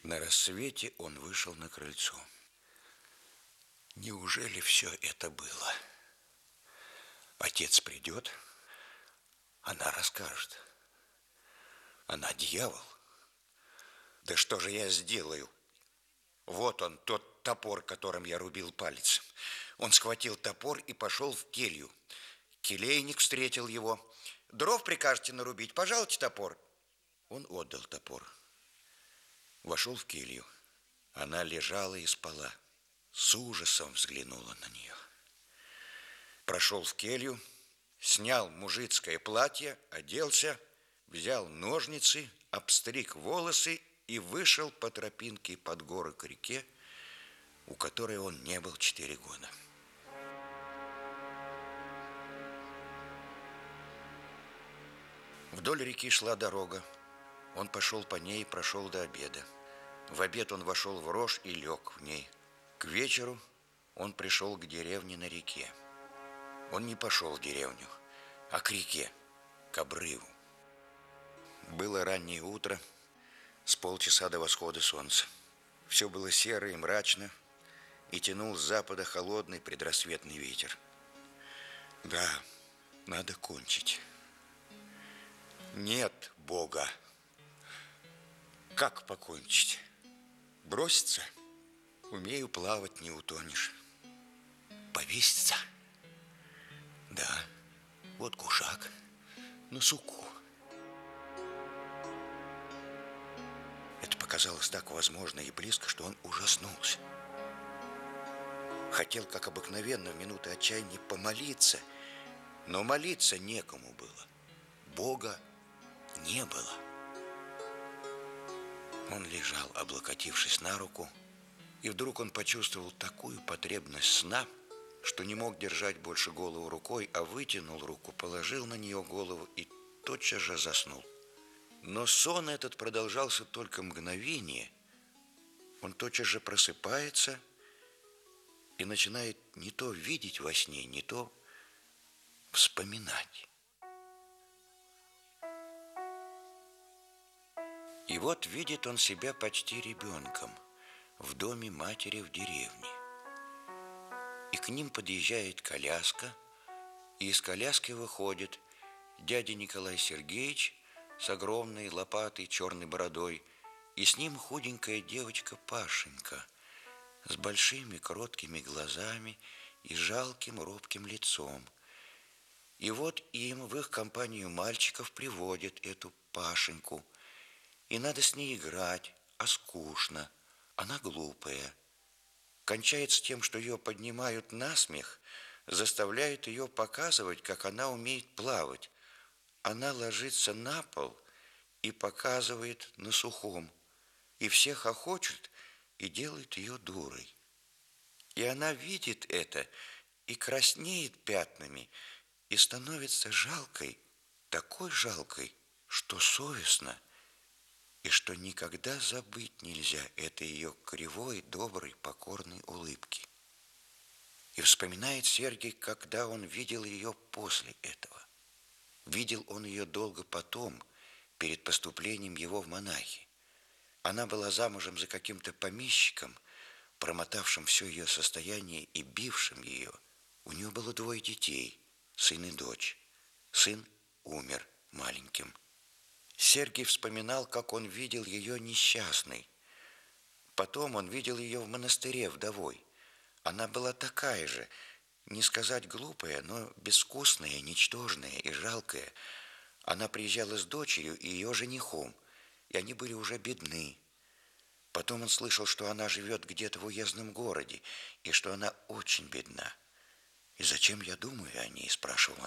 На рассвете он вышел на крыльцо. Неужели все это было? Отец придет, она расскажет. Она дьявол. Да что же я сделаю? Вот он, тот топор, которым я рубил палец. Он схватил топор и пошел в келью. Келейник встретил его. Дров прикажете нарубить? Пожалуйте топор. Он отдал топор. Вошел в келью. Она лежала и спала. С ужасом взглянула на нее. Прошел в келью, снял мужицкое платье, оделся, взял ножницы, обстриг волосы и вышел по тропинке под горы к реке, у которой он не был 4 года. Вдоль реки шла дорога. Он пошел по ней и прошел до обеда. В обед он вошел в рожь и лег в ней. К вечеру он пришел к деревне на реке. Он не пошел в деревню, а к реке, к обрыву. Было раннее утро, с полчаса до восхода солнца. Все было серо и мрачно, и тянул с запада холодный предрассветный ветер. Да, надо кончить. Нет Бога. Как покончить? Броситься? Умею плавать, не утонешь. Повеситься? Да, вот кушак на суку. Это показалось так возможно и близко, что он ужаснулся. Хотел, как обыкновенно, в минуты отчаяния помолиться, но молиться некому было. Бога не было. Он лежал, облокотившись на руку, и вдруг он почувствовал такую потребность сна, что не мог держать больше голову рукой, а вытянул руку, положил на нее голову и тотчас же заснул. Но сон этот продолжался только мгновение. Он тотчас же просыпается и начинает не то видеть во сне, не то вспоминать. И вот видит он себя почти ребенком в доме матери в деревне. И к ним подъезжает коляска, и из коляски выходит дядя Николай Сергеевич с огромной лопатой, черной бородой, и с ним худенькая девочка Пашенька с большими кроткими глазами и жалким робким лицом. И вот им в их компанию мальчиков приводят эту Пашеньку, и надо с ней играть, а скучно, она глупая. Кончается тем, что ее поднимают на смех, заставляют ее показывать, как она умеет плавать. Она ложится на пол и показывает на сухом, и все хохочут и делают ее дурой. И она видит это и краснеет пятнами, и становится жалкой, такой жалкой, что совестно, и что никогда забыть нельзя этой ее кривой, доброй, покорной улыбки. И вспоминает Сергий, когда он видел ее после этого. Видел он ее долго потом, перед поступлением его в монахи. Она была замужем за каким-то помещиком, промотавшим все ее состояние и бившим ее. У нее было 2 детей, сын и дочь. Сын умер маленьким. Сергий вспоминал, как он видел ее несчастной. Потом он видел ее в монастыре вдовой. Она была такая же, не сказать глупая, но безвкусная, ничтожная и жалкая. Она приезжала с дочерью и ее женихом, и они были уже бедны. Потом он слышал, что она живет где-то в уездном городе, и что она очень бедна. «И зачем я думаю о ней?» – спрашивал